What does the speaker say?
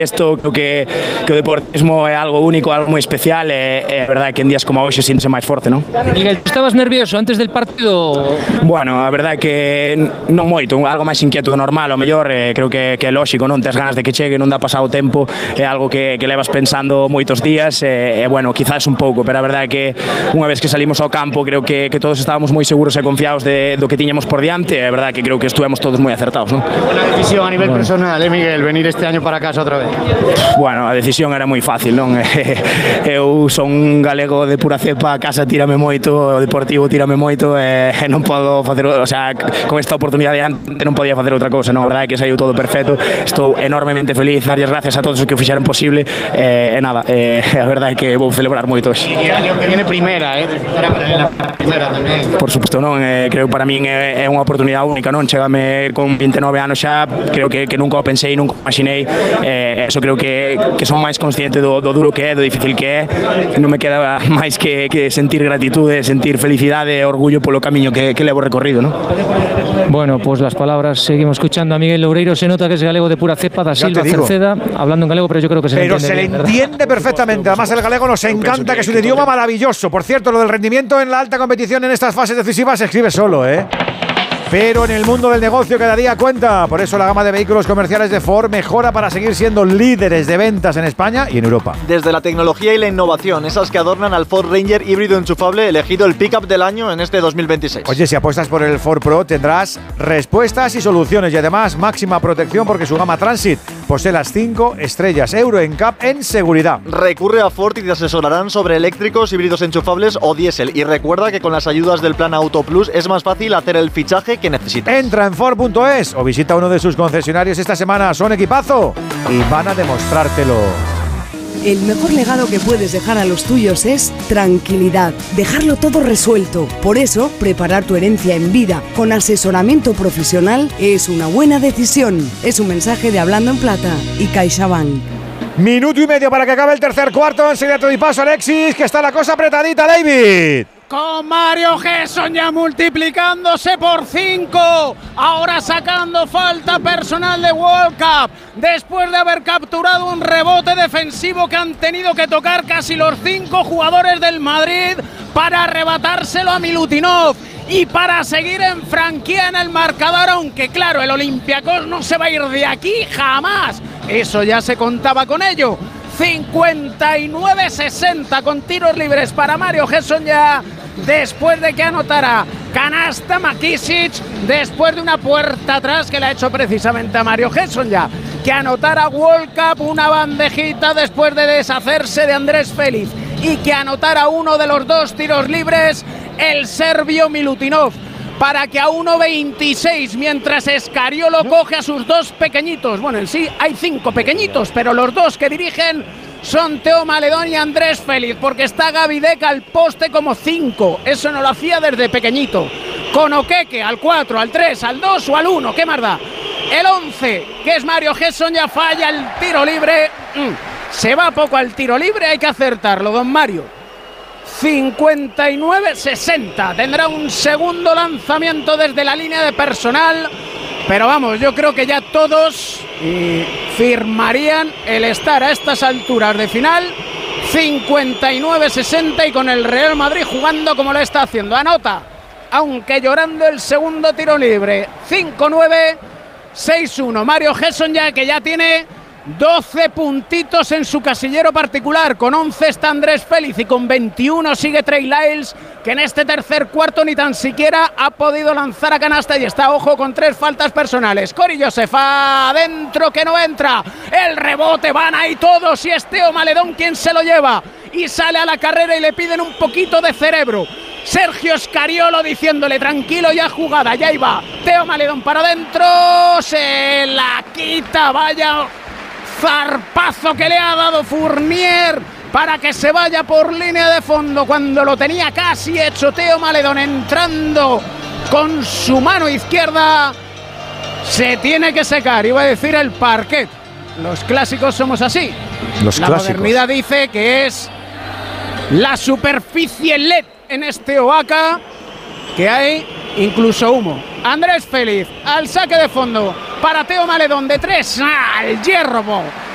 Isto creo que o deportismo é algo único, algo moi especial e é verdade que en días como hoxe siéntese máis forte, non? Miguel, estabas nervioso antes del partido? Bueno, a verdade é que non moito, algo máis inquieto do normal, o mellor, creo que é lógico, non tes ganas de que chegue, non dá pasado o tempo, é algo que levas pensando moitos días e bueno, quizás un pouco, pero a verdade é que unha vez que salimos ao campo creo que todos estábamos moi seguros e confiados do que tiñamos por diante e a verdade é que creo que estuvemos todos moi acertados, non? Buena decisión a nivel personal, Miguel, venir este año para casa outra vez. Bueno, a decisión era moi fácil, non? Eu son un galego de pura cepa, a casa tírame moito, o Deportivo tírame moito e non podo facer, o sea, con esta oportunidade antes non podía facer outra cousa, non? A verdade é que saiu todo perfecto, estou enormemente feliz, darlles gracias a todos os que o fixeron posible e nada, a verdade é que vou celebrar moito hoxe. E año que viene primera, primera tamén. Por suposto, non? Creo que para min é unha oportunidade única, non? Chegame con 29 anos xa, creo que nunca o pensei, nunca o imaginei, eso creo que son máis consciente do duro que é, do difícil que é, non me queda máis que sentir gratitude, sentir felicidade e orgullo polo camiño que levo recorrido, ¿no? Bueno, pues las palabras, seguimos escuchando a Miguel Loureiro, se nota que es galego de pura cepa, da Silva Cerceda, hablando en galego, pero yo creo que se le entiende. Pero se le entiende perfectamente, además el galego nos encanta, que es un idioma maravilloso. Por cierto, lo del rendimiento en la alta competición en estas fases decisivas se escribe solo, ¿eh? Pero en el mundo del negocio cada día cuenta. Por eso la gama de vehículos comerciales de Ford mejora para seguir siendo líderes de ventas en España y en Europa. Desde la tecnología y la innovación, esas que adornan al Ford Ranger híbrido enchufable, elegido el pick-up del año en este 2026. Oye, si apuestas por el Ford Pro tendrás respuestas y soluciones y además máxima protección porque su gama Transit posee las 5 estrellas Euro NCAP en seguridad. Recurre a Ford y te asesorarán sobre eléctricos, híbridos enchufables o diésel. Y recuerda que con las ayudas del plan Auto Plus es más fácil hacer el fichaje que necesitas. Entra en Ford.es o visita uno de sus concesionarios esta semana. Son equipazo y van a demostrártelo. El mejor legado que puedes dejar a los tuyos es tranquilidad, dejarlo todo resuelto. Por eso, preparar tu herencia en vida con asesoramiento profesional es una buena decisión. Es un mensaje de Hablando en Plata y CaixaBank. Minuto y medio para que acabe el tercer cuarto. Enseguida te doy paso, Alexis, que está la cosa apretadita, David. Con Mario Gesson ya multiplicándose por 5, ahora sacando falta personal de World Cup, después de haber capturado un rebote defensivo que han tenido que tocar casi los 5 jugadores del Madrid para arrebatárselo a Milutinov y para seguir en franquía en el marcador, aunque claro, el Olympiacos no se va a ir de aquí jamás, eso ya se contaba con ello. 59-60 con tiros libres para Mario Gesson ya, después de que anotara canasta Makisic, después de una puerta atrás que le ha hecho precisamente a Mario Gesson ya, que anotara World Cup una bandejita después de deshacerse de Andrés Félix y que anotara uno de los 2 tiros libres el serbio Milutinov, para que a 1.26, mientras Escariolo coge a sus 2 pequeñitos, bueno, en sí hay 5 pequeñitos, pero los 2 que dirigen son Teo Maledón y Andrés Félix, porque está Gavidec al poste como 5, eso no lo hacía desde pequeñito, con Okeke al 4, al 3, al 2 o al 1, ¿qué más da? El 11, que es Mario Gesson, ya falla el tiro libre, se va poco al tiro libre, hay que acertarlo, don Mario. 59-60, tendrá un segundo lanzamiento desde la línea de personal, pero vamos, yo creo que ya todos firmarían el estar a estas alturas de final. 59-60 y con el Real Madrid jugando como lo está haciendo, anota, aunque llorando el segundo tiro libre. 5-9, 6-1, Mario Gesson ya, que ya tiene 12 puntitos en su casillero particular, con 11 está Andrés Félix y con 21 sigue Trey Lyles, que en este tercer cuarto ni tan siquiera ha podido lanzar a canasta y está, ojo, con 3 faltas personales. Cory Joseph adentro, que no entra, el rebote, van ahí todos y es Teo Maledón quien se lo lleva y sale a la carrera y le piden un poquito de cerebro. Sergio Scariolo diciéndole tranquilo, ya jugada, ya iba Teo Maledón para adentro, se la quita, vaya zarpazo que le ha dado Fournier para que se vaya por línea de fondo cuando lo tenía casi hecho. Teo Maledón entrando con su mano izquierda, se tiene que secar, iba a decir el parquet, los clásicos somos así, la modernidad dice que es la superficie LED en este Oaca, que hay incluso humo. Andrés Félix al saque de fondo para Teo Maledón de 3, al hierro,